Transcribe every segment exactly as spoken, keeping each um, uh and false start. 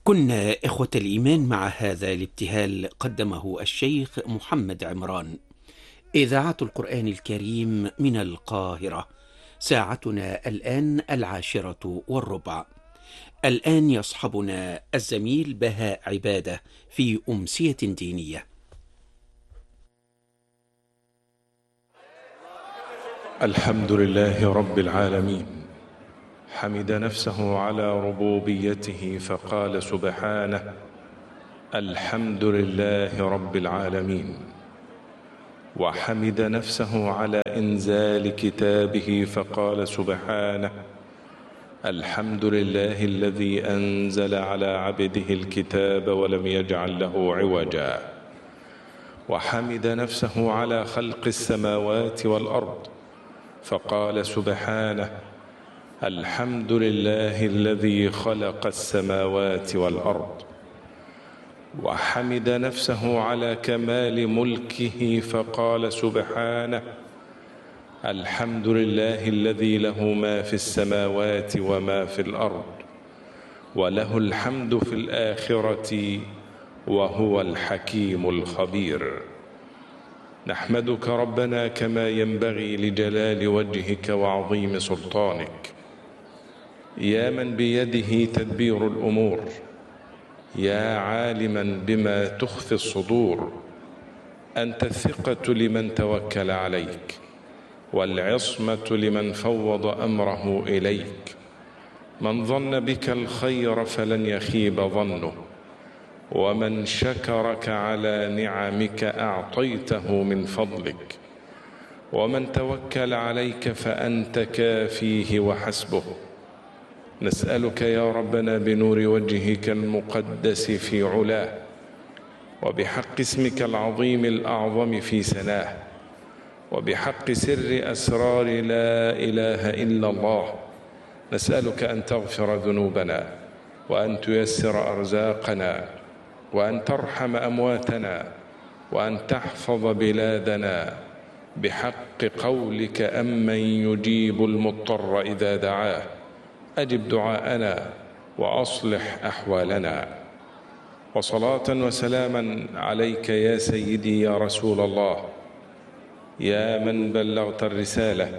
كنا إخوة الإيمان مع هذا الابتهال قدمه الشيخ محمد عمران. إذاعة القرآن الكريم من القاهرة، ساعتنا الآن العاشرة والربع. الآن يصحبنا الزميل بهاء عبادة في أمسية دينية. الحمد لله رب العالمين، حمد نفسه على ربوبيته فقال سبحانه: الحمد لله رب العالمين. وحمد نفسه على إنزال كتابه فقال سبحانه: الحمد لله الذي أنزل على عبده الكتاب ولم يجعل له عوجا. وحمد نفسه على خلق السماوات والأرض فقال سبحانه: الحمد لله الذي خلق السماوات والأرض. وحمد نفسه على كمال ملكه فقال سبحانه: الحمد لله الذي له ما في السماوات وما في الأرض، وله الحمد في الآخرة وهو الحكيم الخبير. نحمدك ربنا كما ينبغي لجلال وجهك وعظيم سلطانك، يا من بيده تدبير الأمور، يا عالما بما تخفي الصدور. أنت الثقة لمن توكل عليك، والعصمة لمن فوض أمره إليك. من ظن بك الخير فلن يخيب ظنه، ومن شكرك على نعمك أعطيته من فضلك، ومن توكل عليك فأنت كافيه وحسبه. نسألك يا ربنا بنور وجهك المقدس في علاه، وبحق اسمك العظيم الأعظم في سناه، وبحق سر أسرار لا إله إلا الله، نسألك أن تغفر ذنوبنا، وأن تيسر أرزاقنا، وأن ترحم أمواتنا، وأن تحفظ بلادنا، بحق قولك: أمن يجيب المضطر إذا دعاه. أجب دعاءنا وأصلح أحوالنا. وصلاة وسلاما عليك يا سيدي يا رسول الله، يا من بلغت الرسالة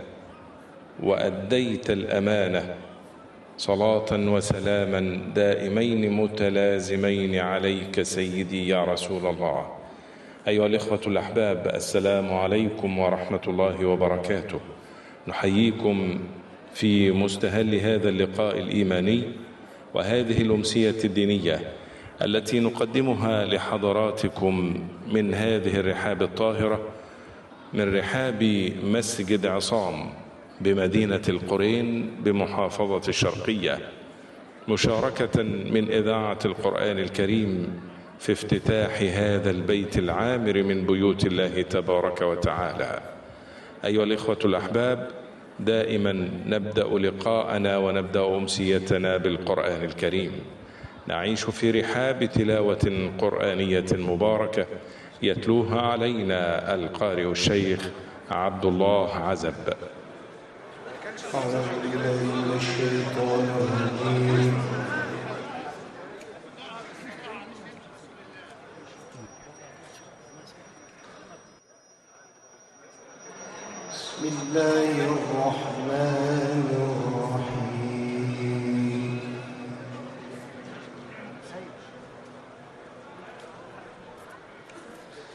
وأديت الأمانة. صلاة وسلاما دائمين متلازمين عليك سيدي يا رسول الله. أيها الإخوة الأحباب، السلام عليكم ورحمة الله وبركاته. نحييكم في مستهل هذا اللقاء الإيماني وهذه الأمسية الدينية التي نقدمها لحضراتكم من هذه الرحاب الطاهرة، من رحاب مسجد عصام بمدينة القرين بمحافظة الشرقية، مشاركة من إذاعة القرآن الكريم في افتتاح هذا البيت العامر من بيوت الله تبارك وتعالى. أيها الإخوة الأحباب، دائما نبدأ لقاءنا ونبدأ أمسيتنا بالقرآن الكريم. نعيش في رحاب تلاوة قرآنية مباركة يتلوها علينا القارئ الشيخ عبد الله عزب. أعوذ بالله من الشيطان